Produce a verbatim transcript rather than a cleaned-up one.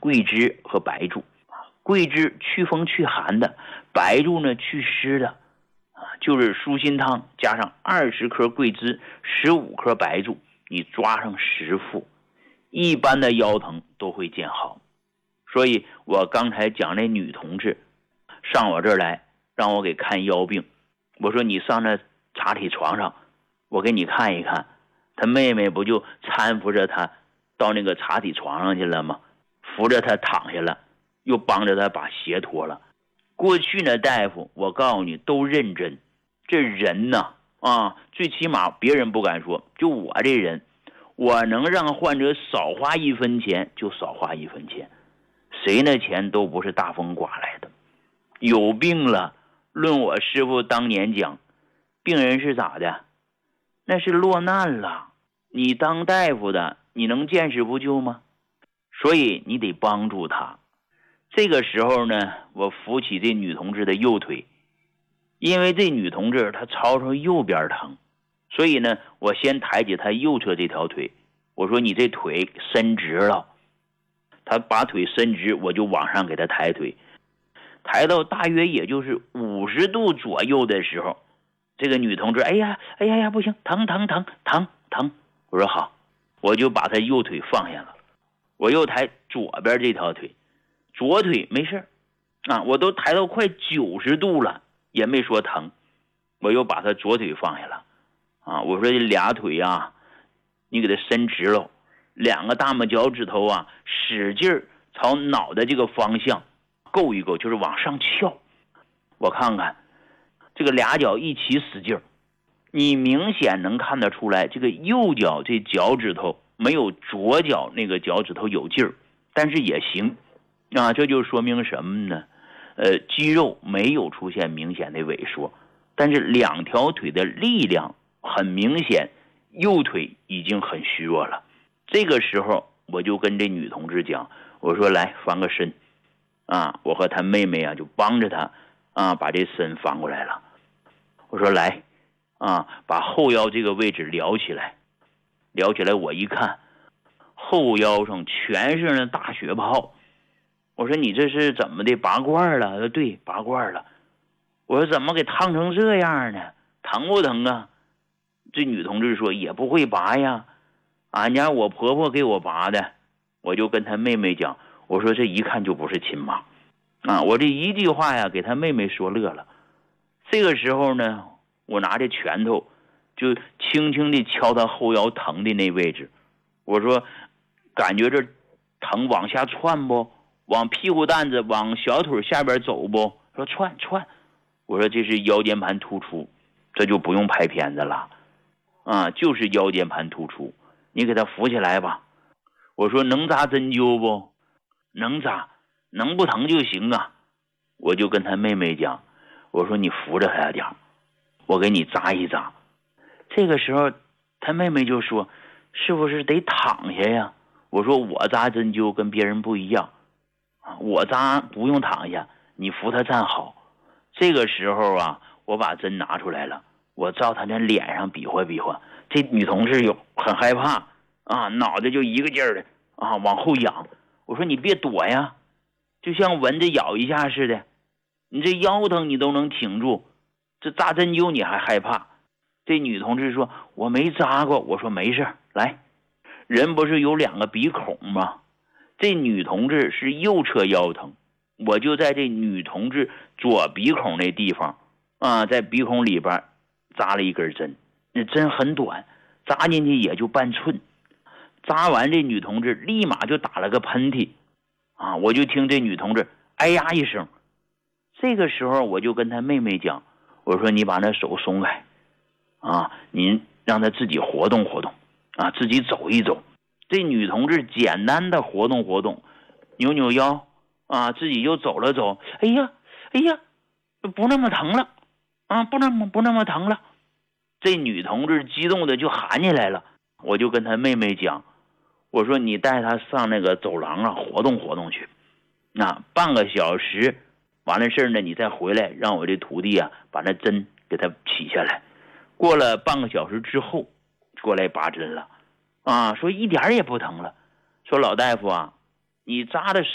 桂枝和白术。桂枝祛风祛寒的，白术呢祛湿的，啊，就是舒心汤加上二十克桂枝，十五克白术，你抓上十副，一般的腰疼都会见好。所以我刚才讲那女同志上我这儿来，让我给看腰病，我说你上那查体床上，我给你看一看。他妹妹不就搀扶着他到那个查体床上去了吗？扶着他躺下了，又帮着他把鞋脱了。过去呢，大夫我告诉你都认真，这人呢啊，最起码别人不敢说，就我这人，我能让患者少花一分钱就少花一分钱，谁那钱都不是大风刮来的。有病了，论我师傅当年讲，病人是咋的？那是落难了，你当大夫的，你能见死不救吗？所以你得帮助他。这个时候呢，我扶起这女同志的右腿，因为这女同志她朝朝右边疼，所以呢，我先抬起她右侧这条腿，我说你这腿伸直了，她把腿伸直，我就往上给她抬腿，抬到大约也就是五十度左右的时候，这个女同志，哎呀哎呀呀，不行，疼疼疼疼疼，我说好，我就把她右腿放下了，我又抬左边这条腿，左腿没事啊，我都抬到快九十度了，也没说疼，我又把她左腿放下了啊，我说这俩腿啊，你给它伸直了，两个大拇脚趾头啊，使劲朝脑袋这个方向够一够，就是往上翘，我看看这个俩脚一起使劲，你明显能看得出来，这个右脚这脚趾头没有左脚那个脚趾头有劲儿，但是也行啊，这就说明什么呢？呃，肌肉没有出现明显的萎缩，但是两条腿的力量很明显，右腿已经很虚弱了。这个时候我就跟这女同志讲，我说来翻个身啊，我和她妹妹啊就帮着她啊把这身翻过来了。我说来啊，把后腰这个位置撩起来，撩起来我一看，后腰上全是那大血泡。我说你这是怎么的，拔罐了？他说对，拔罐了。我说怎么给烫成这样呢？疼不疼啊？这女同志说也不会拔呀，俺家我婆婆给我拔的。我就跟她妹妹讲，我说这一看就不是亲妈啊！我这一句话呀，给她妹妹说乐了。这个时候呢，我拿着拳头就轻轻地敲她后腰疼的那位置，我说感觉这疼往下窜不？往屁股蛋子往小腿下边走不？说窜窜。我说这是腰间盘突出，这就不用拍片子了啊，就是腰间盘突出，你给他扶起来吧。我说能扎针灸不？能扎，能不疼就行啊。我就跟他妹妹讲，我说你扶着他点，我给你扎一扎。这个时候他妹妹就说是不是得躺下呀？我说我扎针灸跟别人不一样，我扎不用躺下，你扶他站好。这个时候啊，我把针拿出来了，我照他那脸上比划比划。这女同志有很害怕啊，脑袋就一个劲儿的啊往后仰。我说你别躲呀，就像蚊子咬一下似的，你这腰疼你都能挺住，这扎针灸你还害怕。这女同志说我没扎过。我说没事，来，人不是有两个鼻孔吗？这女同志是右侧腰疼，我就在这女同志左鼻孔那地方啊，在鼻孔里边扎了一根针，那针很短，扎进去也就半寸。扎完这女同志立马就打了个喷嚏啊，我就听这女同志哎呀一声。这个时候我就跟她妹妹讲，我说你把那手松开啊，您让她自己活动活动啊，自己走一走。这女同志简单的活动活动，扭扭腰啊，自己就走了走。哎呀哎呀，不那么疼了啊，不那么不那么疼了。这女同志激动的就喊起来了。我就跟她妹妹讲，我说你带她上那个走廊啊活动活动去，那半个小时完了事呢，你再回来让我这徒弟啊把那针给她起下来。过了半个小时之后过来拔针了啊，说一点也不疼了。说老大夫啊，你扎的